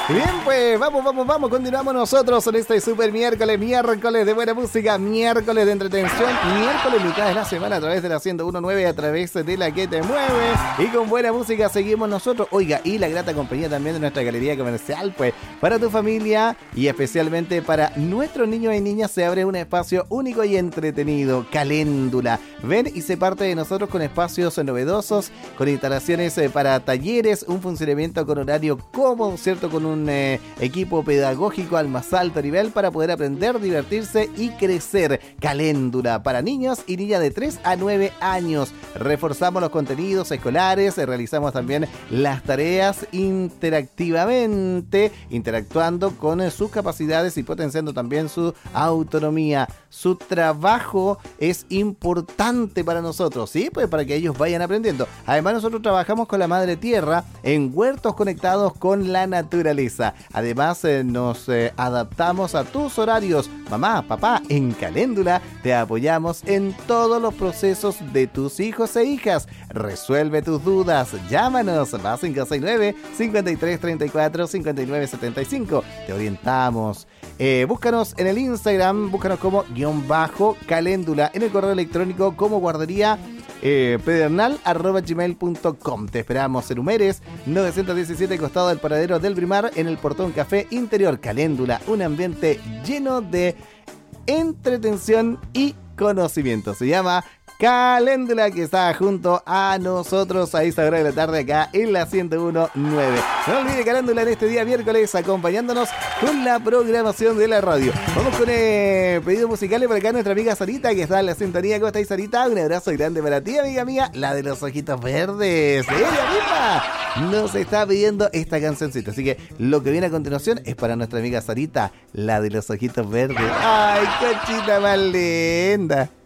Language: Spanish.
Bien, pues vamos, continuamos nosotros en este super miércoles de buena música, miércoles de entretención, miércoles mitad de la semana a través de la 101.9, a través de la que te mueve, y con buena música seguimos nosotros, oiga, y la grata compañía también de nuestra galería comercial, pues para tu familia y especialmente para nuestros niños y niñas se abre un espacio único y entretenido, Caléndula. Ven y se parte de nosotros con espacios novedosos, con instalaciones para talleres, un funcionamiento con horario cómodo, ¿cierto? Con un equipo pedagógico al más alto nivel para poder aprender, divertirse y crecer. Caléndula para niños y niñas de 3 a 9 años. Reforzamos los contenidos escolares, realizamos también las tareas interactivamente, interactuando con sus capacidades y potenciando también su autonomía. Su trabajo es importante para nosotros, ¿sí? Pues para que ellos vayan aprendiendo. Además, nosotros trabajamos con la Madre Tierra en huertos conectados con la naturaleza. Además, nos adaptamos a tus horarios. Mamá, papá, en Caléndula te apoyamos en todos los procesos de tus hijos e hijas. Resuelve tus dudas. Llámanos más 569-5334-5975. Te orientamos. Búscanos en el Instagram, búscanos como _Caléndula, en el correo electrónico como guardería pedernal@gmail.com. Te esperamos en Humeres 917, costado del paradero del Brimar, en el Portón Café Interior. Caléndula, un ambiente lleno de entretención y conocimiento. Se llama Caléndula, que está junto a nosotros a esta hora de la tarde acá en la 101.9. No olvide Caléndula en este día miércoles, acompañándonos con la programación de la radio. Vamos con pedidos musicales por acá nuestra amiga Sarita, que está en la sintonía. ¿Cómo estáis, Sarita? Un abrazo grande para ti, amiga mía, la de los ojitos verdes. Ella misma nos está pidiendo esta cancioncita, así que lo que viene a continuación es para nuestra amiga Sarita, la de los ojitos verdes. ¡Ay, cochita más linda!